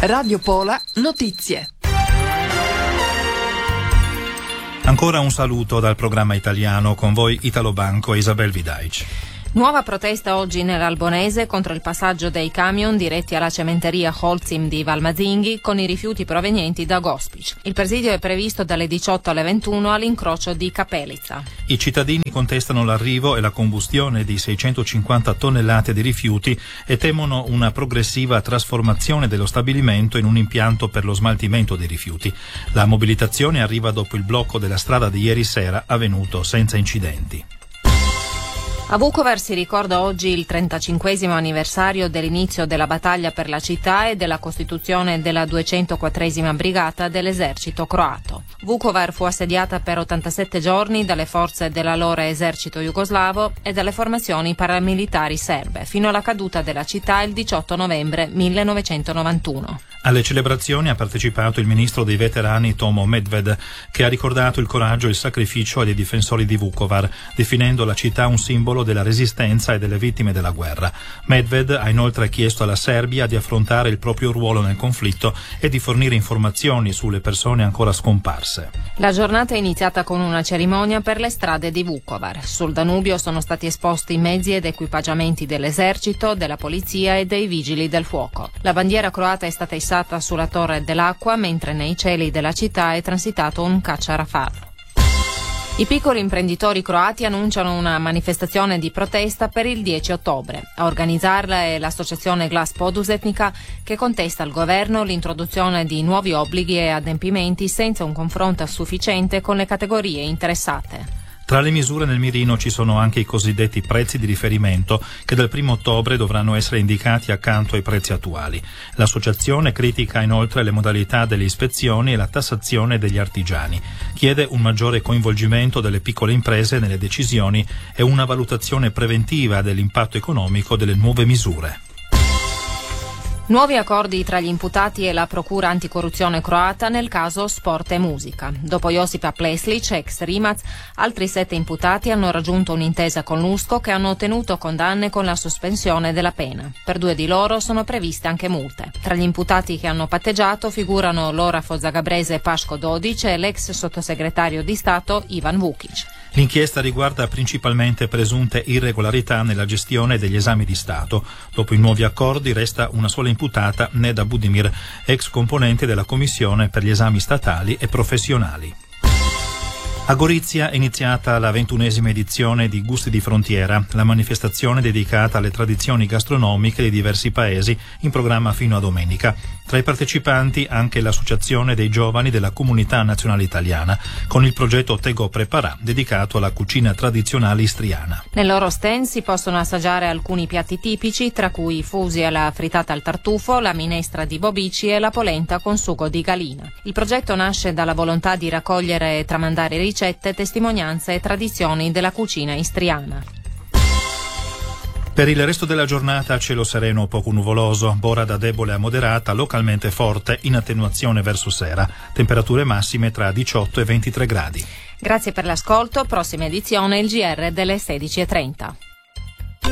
Radio Pola Notizie. Ancora un saluto dal programma italiano, con voi Italo Banco e Isabel Vidaic. Nuova protesta oggi nell'Albonese contro il passaggio dei camion diretti alla cementeria Holcim di Valmazzinghi con i rifiuti provenienti da Gospic. Il presidio è previsto dalle 18 alle 21 all'incrocio di Capelizza. I cittadini contestano l'arrivo e la combustione di 650 tonnellate di rifiuti e temono una progressiva trasformazione dello stabilimento in un impianto per lo smaltimento dei rifiuti. La mobilitazione arriva dopo il blocco della strada di ieri sera, avvenuto senza incidenti. A Vukovar si ricorda oggi il 35esimo anniversario dell'inizio della battaglia per la città e della costituzione della 204esima brigata dell'esercito croato. Vukovar fu assediata per 87 giorni dalle forze dell'allora esercito jugoslavo e dalle formazioni paramilitari serbe, fino alla caduta della città il 18 novembre 1991. Alle celebrazioni ha partecipato il ministro dei veterani Tomo Medved, che ha ricordato il coraggio e il sacrificio dei difensori di Vukovar, definendo la città un simbolo della resistenza e delle vittime della guerra. Medved ha inoltre chiesto alla Serbia di affrontare il proprio ruolo nel conflitto e di fornire informazioni sulle persone ancora scomparse. La giornata è iniziata con una cerimonia per le strade di Vukovar. Sul Danubio sono stati esposti mezzi ed equipaggiamenti dell'esercito, della polizia e dei vigili del fuoco. La bandiera croata è stata issata sulla Torre dell'Acqua, mentre nei cieli della città è transitato un caccia Rafale. I piccoli imprenditori croati annunciano una manifestazione di protesta per il 10 ottobre. A organizzarla è l'associazione Glas Poduzetnika, che contesta al governo l'introduzione di nuovi obblighi e adempimenti senza un confronto sufficiente con le categorie interessate. Tra le misure nel mirino ci sono anche i cosiddetti prezzi di riferimento, che dal 1 ottobre dovranno essere indicati accanto ai prezzi attuali. L'associazione critica inoltre le modalità delle ispezioni e la tassazione degli artigiani. Chiede un maggiore coinvolgimento delle piccole imprese nelle decisioni e una valutazione preventiva dell'impatto economico delle nuove misure. Nuovi accordi tra gli imputati e la procura anticorruzione croata nel caso Sport e Musica. Dopo Josipa Pleslic, ex Rimac, altri 7 imputati hanno raggiunto un'intesa con l'USCO che hanno ottenuto condanne con la sospensione della pena. Per 2 di loro sono previste anche multe. Tra gli imputati che hanno patteggiato figurano l'orafo zagabrese Paško Dodic e l'ex sottosegretario di Stato Ivan Vukic. L'inchiesta riguarda principalmente presunte irregolarità nella gestione degli esami di Stato. Dopo i nuovi accordi resta una sola imputata, Neda Budimir, ex componente della Commissione per gli esami statali e professionali. A Gorizia è iniziata la 21esima edizione di Gusti di Frontiera, la manifestazione dedicata alle tradizioni gastronomiche di diversi paesi, in programma fino a domenica. Tra i partecipanti anche l'Associazione dei Giovani della Comunità Nazionale Italiana, con il progetto Tego Preparà, dedicato alla cucina tradizionale istriana. Nel loro stand si possono assaggiare alcuni piatti tipici, tra cui i fusi alla frittata al tartufo, la minestra di bobici e la polenta con sugo di galina. Il progetto nasce dalla volontà di raccogliere e tramandare ricette, testimonianze e tradizioni della cucina istriana. Per il resto della giornata cielo sereno poco nuvoloso, bora da debole a moderata, localmente forte, in attenuazione verso sera. Temperature massime tra 18 e 23 gradi. Grazie per l'ascolto, prossima edizione il GR delle 16:30.